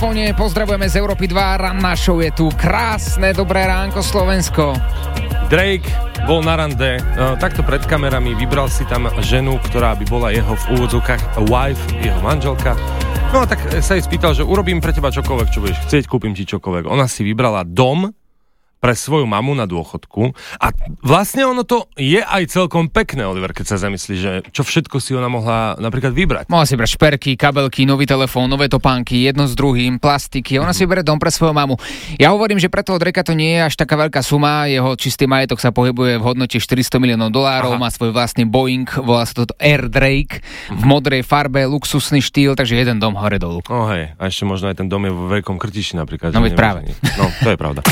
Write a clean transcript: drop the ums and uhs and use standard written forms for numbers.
telefóne, pozdravujeme z Európy 2, ranná show je tu, krásne, dobré ránko Slovensko. Drake bol na rande, takto pred kamerami, vybral si tam ženu, ktorá by bola jeho v úvodzovkách wife, jeho manželka. No tak sa jej spýtal, že urobím pre teba čokoľvek, čo budeš chcieť, kúpim ti čokoľvek. Ona si vybrala dom pre svoju mamu na dôchodku a vlastne ono to je aj celkom pekné, Oliver, keď sa zamyslí, že čo všetko si ona mohla napríklad vybrať. Mohla si brať šperky, kabelky, nový telefón, nové topánky, jedno s druhým, plastiky, ona si berie dom pre svoju mamu. Ja hovorím, že pre toho Drakea to nie je až taká veľká suma, jeho čistý majetok sa pohybuje v hodnote $400 miliónov, má svoj vlastný Boeing, volá sa toto Air Drake, v modrej farbe, luxusný štýl, takže jeden dom hore dolu. Hej, a ešte možno aj ten dom je vo veľkom Krtiši napríklad. No veď práve. No, to je pravda.